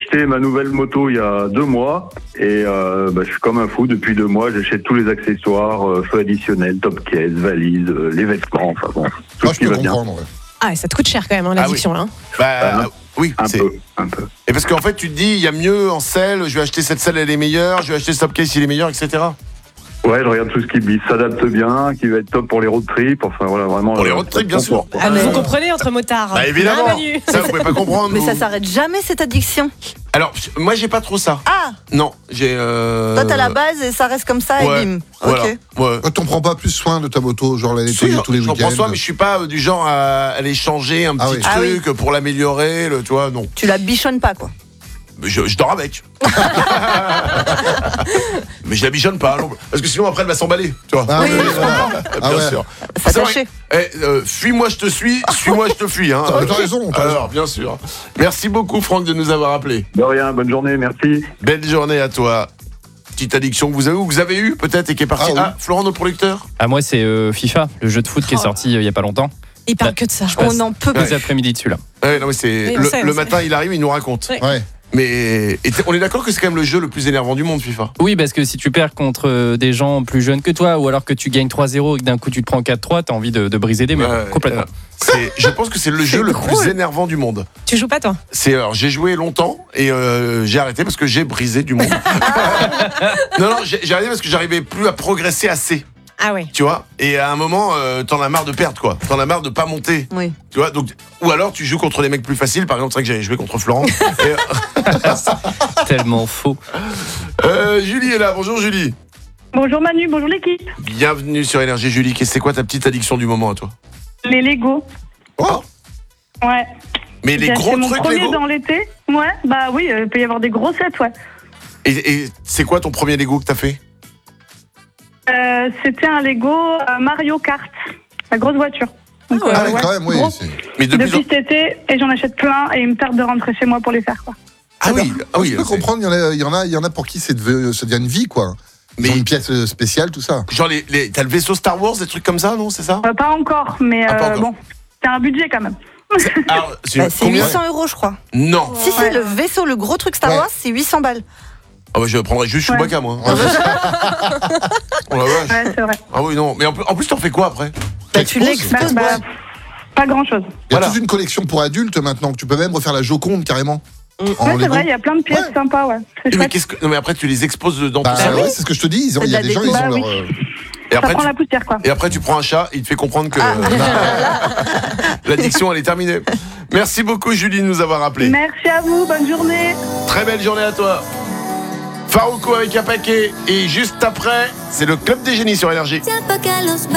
acheté ma nouvelle moto il y a 2 mois et je suis comme un fou. Depuis 2 mois, j'achète tous les accessoires, feux additionnels, top case, valises, les vêtements, enfin bon, tout Moi, ce je qui peux va bien. comprendre. Ouais. Ah, ça te coûte cher quand même, l'addiction, là. Oui, Un c'est... peu. Et parce qu'en fait, tu te dis, il y a mieux en selle, je vais acheter cette selle, elle est meilleure, je vais acheter ce top case, il est meilleur, etc. Ouais, je regarde tout ce qui s'adapte bien, qui va être top pour les road trips, enfin voilà, vraiment. Pour les road trips, bien sûr. Ah, mais vous comprenez entre motards. Bah évidemment, Hein, Manu ça vous pouvez pas comprendre. Mais vous. ça s'arrête jamais cette addiction. Alors, moi j'ai pas trop ça. Ah, Non, j'ai... toi t'as la base et ça reste comme ça Ouais, et bim. voilà. Ok. Ouais. Toi, t'en prends pas plus soin de ta moto, genre la nettoyer tous les J'en week-ends. prends soin, mais je suis pas du genre à aller changer un petit Ah oui. truc pour l'améliorer, tu vois, non. Tu la bichonnes pas quoi. Je dors avec. Mais je la bichonne pas, non. Parce que sinon après elle va s'emballer, tu vois. Ah, Oui, oui, je voilà. Ah Bien ouais. sûr. S'attacher. Fuis-moi, je te suis, suis-moi, je te fuis. Hein. T'as raison, t'as Alors, bien sûr. Merci beaucoup, Franck, de nous avoir appelés. De rien, bonne journée, merci. Belle journée à toi. Petite addiction que vous avez eu peut-être et qui est partie. Ah oui. Florent, notre producteur. Ah, moi, c'est FIFA, le jeu de foot qui est sorti il y a pas longtemps. Il parle que de ça. On n'en peut plus. Deux après-midi dessus, là. Ouais, non, mais c'est Oui, on sait, le on sait. matin, il arrive, il nous raconte. Ouais. Ouais. Mais on est d'accord que c'est quand même le jeu le plus énervant du monde, FIFA. Oui, parce que si tu perds contre des gens plus jeunes que toi, ou alors que tu gagnes 3-0 et que d'un coup tu te prends 4-3, t'as envie de briser des murs. Ouais, Complètement. je pense que c'est le jeu le plus énervant du monde. Tu joues pas, toi? Alors j'ai joué longtemps et j'ai arrêté parce que j'ai brisé du monde. non, j'ai arrêté parce que j'arrivais plus à progresser assez. Ah ouais. Tu vois, et à un moment, t'en as marre de perdre, quoi. T'en as marre de pas monter. Oui. Tu vois, donc, ou alors tu joues contre des mecs plus faciles. Par exemple, c'est vrai que j'avais joué contre Florent. Tellement faux. Julie est là. Bonjour Julie. Bonjour Manu, bonjour l'équipe. Bienvenue sur Énergie Julie. C'est quoi ta petite addiction du moment à toi? Les Lego. Oh. Ouais. Mais les J'ai gros acheté mon trucs premier Lego. dans l'été. Ouais, bah oui, il peut y avoir des gros sets, ouais. Et c'est quoi ton premier Lego que t'as fait? C'était un Lego Mario Kart, la grosse voiture. Donc, Ah oui, ouais, quand même, oui. gros. Mais Depuis cet été, et j'en achète plein, et il me tarde de rentrer chez moi pour les faire, quoi. Ah oui, Je peux comprendre, il y en a pour qui ça devient une vie, quoi. Ils Mais- ont une pièce spéciale, tout ça. Genre t'as le vaisseau Star Wars, des trucs comme ça, non? C'est ça? Pas encore, mais Ah, pas encore. bon, c'est un budget quand même. Alors, Bah, c'est combien? 800 €, je crois. Non. Si, si, le vaisseau, le gros truc Star Ouais. Wars, c'est 800 balles. Ah bah, je prendrais juste Chewbacca, moi. Ouais. Oh la vache. Ouais, c'est vrai. Ah oui, non. Mais en plus, t'en fais quoi après? Bah, tu l'exposes. Bah, pas grand chose. Il y a Voilà. toute une collection pour adultes maintenant. Tu peux même refaire la Joconde carrément. En Ouais, c'est Lego. vrai, il y a plein de pièces Ouais. sympas, ouais. C'est Mais chouette. non, mais après, tu les exposes dedans, Bah tout ça. oui, c'est ce que je te dis. Il y a C'est de la des gens, ils déco. ont Bah leur. Et Ça après, prend tu... la poussière, quoi. Et après, tu prends un chat, il te fait comprendre que l'addiction, elle est terminée. Merci beaucoup, Julie, de nous avoir appelé. Merci à vous, bonne journée. Très belle journée à toi. Farouko avec un paquet. Et juste après, c'est le Club des Génies sur Énergie.